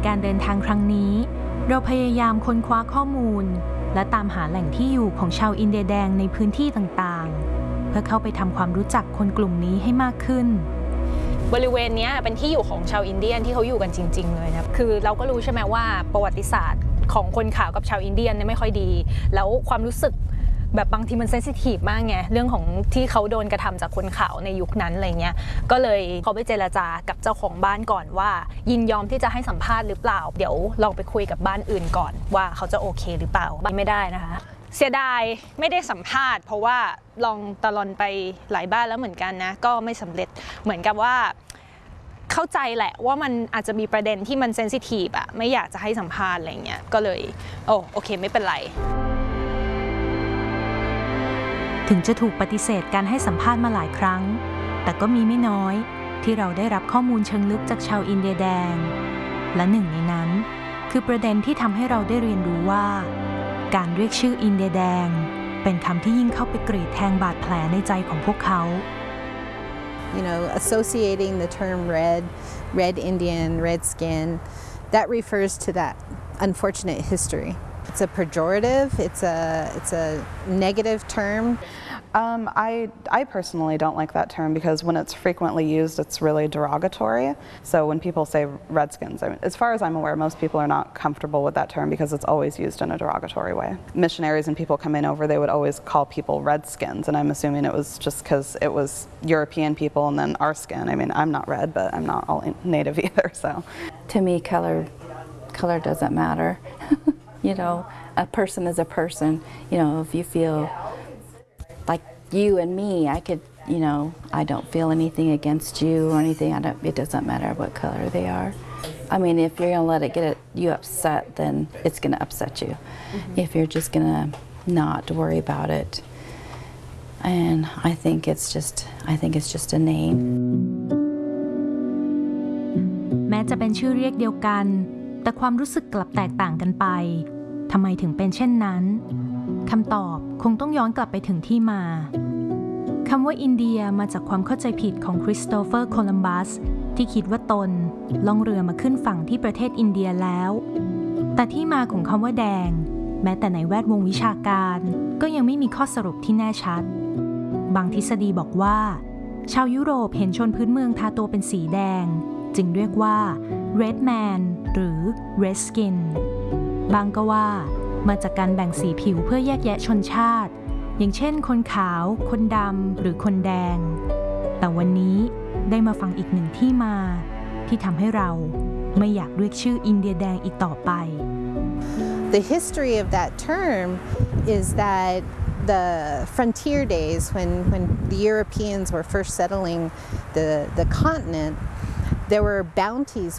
การเดินทางครั้งนี้เราพยายามค้นคว้าข้อมูลและตามหาแหล่งที่อยู่ของชาวอินเดียแดงในพื้นที่ต่างๆเพื่อเข้าไปทำความรู้จักคนกลุ่มนี้ให้มากขึ้นบริเวณนี้เป็นที่อยู่ของชาวอินเดียนที่เขาอยู่กันจริงๆเลยนะคือเราก็รู้ใช่ไหมว่าประวัติศาสตร์ของคนขาวกับชาวอินเดียนเนี่ยไม่ค่อยดีแล้วความรู้สึกแบบบางทีมันเซนซิทีฟมากไงเรื่องของที่เขาโดนกระทำจากคนขาวในยุคนั้นอะไรเงี้ยก็เลยเขาไปเจรจากับเจ้าของบ้านก่อนว่ายินยอมที่จะให้สัมภาษณ์หรือเปล่าเดี๋ยวลองไปคุยกับบ้านอื่นก่อนว่าเขาจะโอเคหรือเปล่าไม่ได้นะคะเสียดายไม่ได้สัมภาษณ์เพราะว่าลองตะลอนไปหลายบ้านแล้วเหมือนกันนะก็ไม่สำเร็จเหมือนกับว่าเข้าใจแหละว่ามันอาจจะมีประเด็นที่มันเซนซิทีฟอะไม่อยากจะให้สัมภาษณ์อะไรเงี้ยก็เลยโอเคไม่เป็นไรถึงจะถูกปฏิเสธการให้สัมภาษณ์มาหลายครั้งแต่ก็มีไม่น้อยที่เราได้รับข้อมูลเชิงลึกจากชาวอินเดียแดงและหนึ่งในนั้นคือประเด็นที่ทำให้เราได้เรียนรู้ว่าการเรียกชื่ออินเดียแดงเป็นคำที่ยิ่งเข้าไปกรีดแทงบาดแผลในใจของพวกเขา You know, associating the term red Indian, red skin, that refers to that unfortunate history. It's a pejorative, it's a negative term. I personally don't like that term because when it's frequently used, it's really derogatory. So when people say Redskins, I mean, as far as I'm aware, most people are not comfortable with that term because it's always used in a derogatory way. Missionaries and people coming over, they would always call people Redskins, and I'm assuming it was just because it was European people and then our skin. I mean, I'm not red, but I'm not all native either, so. To me, color doesn't matter. You know, a person is a person. You know, if you feel like you and me, I could, you know, I don't feel anything against you or anything. It doesn't matter what color they are. I mean, if you're gonna let it get you upset, then it's gonna upset you. If you're just gonna not worry about it, and I think it's just a name. แม้จะเป็นชื่อเรียกเดียวกันแต่ความรู้สึกกลับแตกต่างกันไปทำไมถึงเป็นเช่นนั้นคำตอบคงต้องย้อนกลับไปถึงที่มาคำว่าอินเดียมาจากความเข้าใจผิดของคริสโตเฟอร์โคลัมบัสที่คิดว่าตนล่องเรือมาขึ้นฝั่งที่ประเทศอินเดียแล้วแต่ที่มาของคำว่าแดงแม้แต่ในแวดวงวิชาการก็ยังไม่มีข้อสรุปที่แน่ชัดบางทฤษฎีบอกว่าชาวยุโรปเห็นชนพื้นเมืองทาตัวเป็นสีแดงจึงเรียกว่า Red Man หรือ Red Skin บางก็ว่ามาจากการแบ่งสีผิวเพื่อแยกแยะชนชาติอย่างเช่นคนขาวคนดำหรือคนแดงแต่วันนี้ได้มาฟังอีกหนึ่งที่มาที่ทำให้เราไม่อยากเรียกชื่ออินเดียแดงอีกต่อไป The history of that term is that the frontier days when the Europeans were first settling the continent, there were bounties